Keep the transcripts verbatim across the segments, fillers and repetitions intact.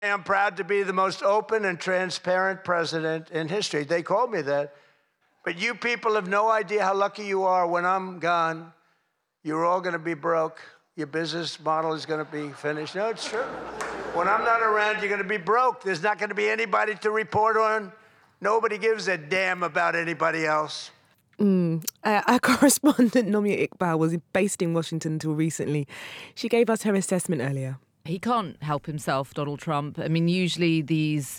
I'm proud to be the most open and transparent president in history. They called me that. But you people have no idea how lucky you are. When I'm gone, you're all going to be broke. Your business model is going to be finished. No, it's true. When I'm not around, you're going to be broke. There's not going to be anybody to report on. Nobody gives a damn about anybody else. Mm. Uh, our correspondent Nomia Iqbal was based in Washington until recently. She gave us her assessment earlier. He can't help himself, Donald Trump. I mean, usually these...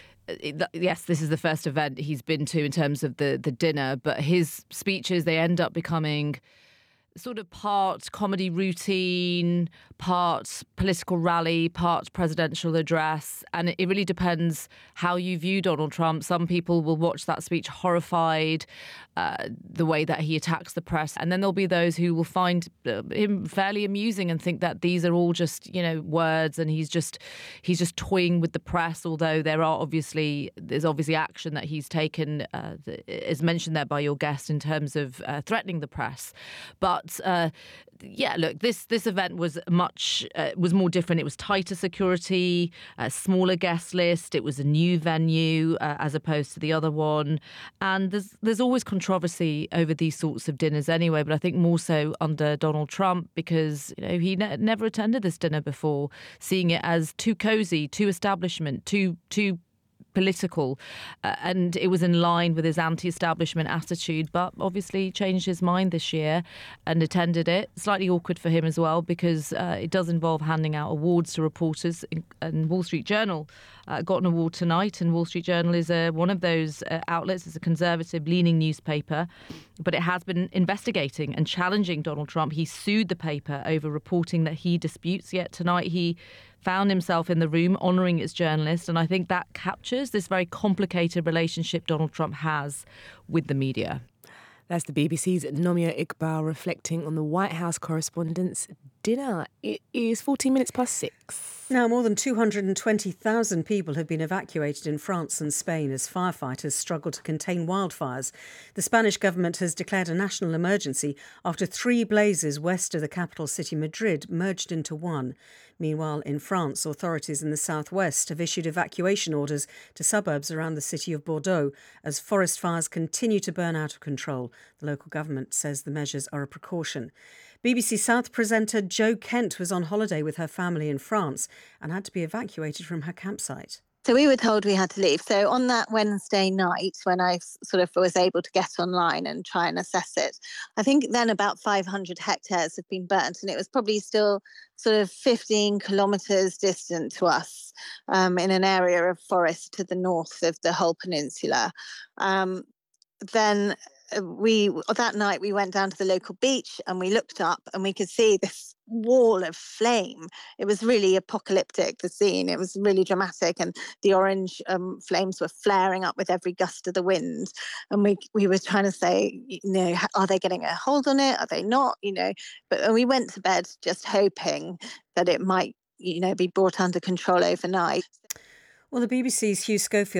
Yes, this is the first event he's been to in terms of the, the dinner, but his speeches, they end up becoming sort of part comedy routine, part political rally, part presidential address. And it really depends how you view Donald Trump. Some people will watch that speech horrified, uh, the way that he attacks the press. And then there'll be those who will find uh, him fairly amusing and think that these are all just, you know, words and he's just he's just toying with the press, although there are obviously, there's obviously action that he's taken, uh, as mentioned there by your guest, in terms of uh, threatening the press. But But uh, yeah, look, this this event was much uh, was more different. It was tighter security, a smaller guest list. It was a new venue uh, as opposed to the other one. And there's there's always controversy over these sorts of dinners anyway. But I think more so under Donald Trump, because you know he ne- never attended this dinner before, seeing it as too cozy, too establishment, too too. political, uh, and it was in line with his anti-establishment attitude, but obviously changed his mind this year and attended it. Slightly awkward for him as well, because uh, it does involve handing out awards to reporters, and Wall Street Journal uh, got an award tonight, and Wall Street Journal is uh, one of those uh, outlets. It's a conservative-leaning newspaper, but it has been investigating and challenging Donald Trump. He sued the paper over reporting that he disputes, yet tonight he found himself in the room honouring its journalist. And I think that captures this very complicated relationship Donald Trump has with the media. That's the B B C's Nomia Iqbal reflecting on the White House correspondents' dinner. It is fourteen minutes past six. Now, more than two hundred twenty thousand people have been evacuated in France and Spain as firefighters struggle to contain wildfires. The Spanish government has declared a national emergency after three blazes west of the capital city, Madrid, merged into one. Meanwhile, in France, authorities in the southwest have issued evacuation orders to suburbs around the city of Bordeaux as forest fires continue to burn out of control. The local government says the measures are a precaution. B B C South presenter Jo Kent was on holiday with her family in France and had to be evacuated from her campsite. So we were told we had to leave. So on that Wednesday night, when I sort of was able to get online and try and assess it, I think then about five hundred hectares had been burnt, and it was probably still sort of fifteen kilometres distant to us, um, in an area of forest to the north of the whole peninsula. Um, then we that night we went down to the local beach and we looked up and we could see this wall of flame. It was really apocalyptic, the scene. It was really dramatic, and the orange um, flames were flaring up with every gust of the wind. And we we were trying to say, you know, are they getting a hold on it? Are they not? You know, but we went to bed just hoping that it might, you know, be brought under control overnight. Well, the B B C's Hugh Schofield